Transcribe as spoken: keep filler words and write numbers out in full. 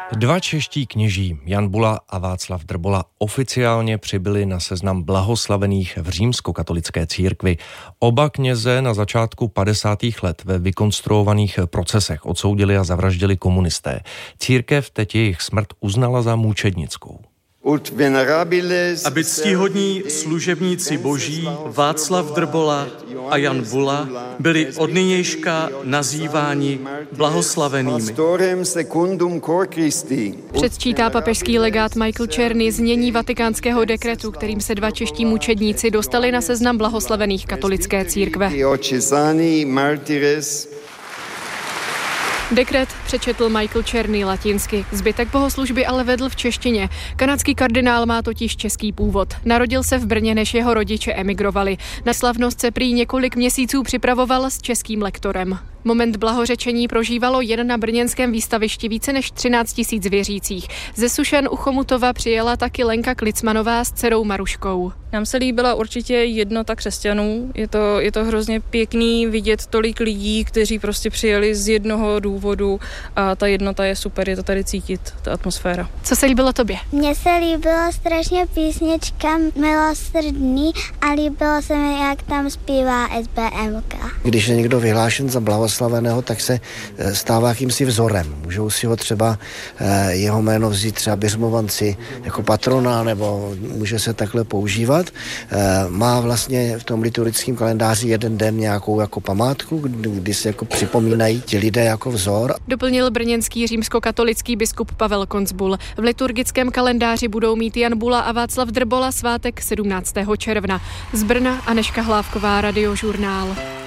Dva čeští kněží, Jan Bula a Václav Drbola, oficiálně přibyli na seznam blahoslavených v římskokatolické církvi. Oba kněze na začátku padesátých let ve vykonstruovaných procesech odsoudili a zavraždili komunisté. Církev teď jejich smrt uznala za mučednickou. Aby ctihodní služebníci boží Václav Drbola a Jan Bula byli od nynějška nazýváni blahoslavenými. Předčítá papežský legát Michael Czerny znění vatikánského dekretu, kterým se dva čeští mučedníci dostali na seznam blahoslavených katolické církve. Dekret přečetl Michael Czerny latinsky, zbytek bohoslužby ale vedl v češtině. Kanadský kardinál má totiž český původ. Narodil se v Brně, než jeho rodiče emigrovali. Na slavnost se prý několik měsíců připravoval s českým lektorem. Moment blahořečení prožívalo jen na brněnském výstavišti více než třináct tisíc věřících. Ze Sušan u Chomutova přijela taky Lenka Klicmanová s dcerou Maruškou. Nám se líbila určitě jednota křesťanů. Je to, je to hrozně pěkný vidět tolik lidí, kteří prostě přijeli z jednoho důvodu a ta jednota je super, je to tady cítit, ta atmosféra. Co se líbilo tobě? Mně se líbila strašně písnička Milosrdný a líbilo se mi, jak tam zpívá S B M K. Když je někdo vyhlášen za blahoslaveného, tak se stává jakýmsi vzorem. Můžou si ho třeba jeho jméno vzít třeba běžmovanci jako patrona, nebo může se takhle používat. Má vlastně v tom liturgickém kalendáři jeden den nějakou jako památku, kdy se jako připomínají ti lidé jako vzor. Doplnil brněnský římskokatolický biskup Pavel Koncbul. V liturgickém kalendáři budou mít Jan Bula a Václav Drbola svátek sedmnáctého června. Z Brna Anežka Hlávková, Radiožurnál.